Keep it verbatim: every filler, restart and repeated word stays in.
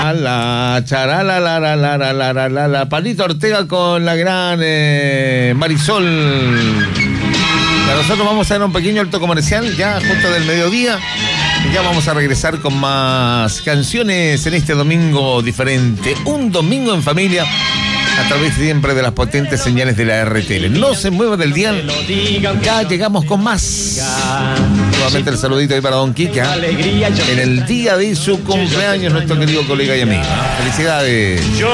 La charala, la, la, la, la, la, la, la, la, Palito Ortega con la gran eh, Marisol. Ya nosotros vamos a dar un pequeño alto comercial ya justo del mediodía. Y ya vamos a regresar con más canciones en este domingo diferente. Un domingo en familia a través siempre de las potentes señales de la R T L. No se mueva del dial. Ya llegamos con más. Nuevamente el saludito ahí para Don Kika. En el día de su cumpleaños, nuestro querido colega y amigo. Felicidades.